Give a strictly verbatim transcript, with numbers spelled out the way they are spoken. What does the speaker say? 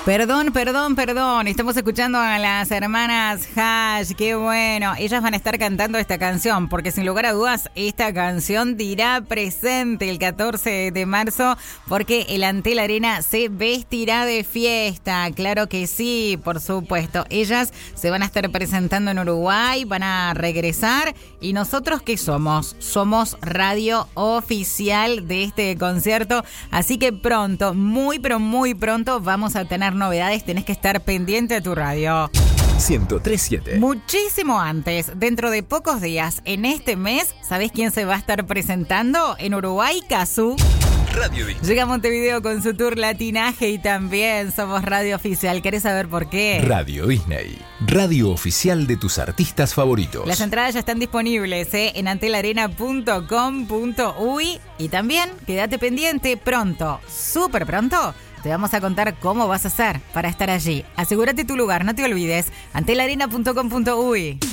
Perdón, perdón, perdón. Estamos escuchando a las hermanas Hash. Qué bueno. Ellas van a estar cantando esta canción, porque sin lugar a dudas, esta canción dirá presente el catorce de marzo, porque el Antel Arena se vestirá de fiesta. Claro que sí, por supuesto. Ellas se van a estar presentando en Uruguay, van a regresar. ¿Y nosotros qué somos? Somos radio oficial de este concierto. Así que pronto, muy pero muy pronto, vamos a tener novedades. Tenés que estar pendiente de tu radio. ciento tres punto siete. Muchísimo antes, dentro de pocos días, en este mes, ¿sabés quién se va a estar presentando? En Uruguay, Cazzu. Radio Disney. Llega a Montevideo con su tour latinaje y también somos radio oficial. ¿Querés saber por qué? Radio Disney, radio oficial de tus artistas favoritos. Las entradas ya están disponibles ¿eh? en antelarena punto com punto uy y también quédate pendiente pronto, súper pronto. Te vamos a contar cómo vas a hacer para estar allí. Asegúrate tu lugar, no te olvides. antelarena punto com punto uy.